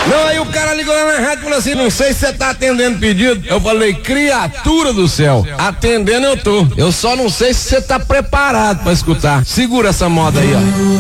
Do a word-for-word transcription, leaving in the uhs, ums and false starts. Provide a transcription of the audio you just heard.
Não, aí o cara ligou lá na rádio e falou assim, não sei se você tá atendendo pedido. Eu falei, criatura do céu, atendendo eu tô. Eu só não sei se você tá preparado pra escutar. Segura essa moda aí, ó.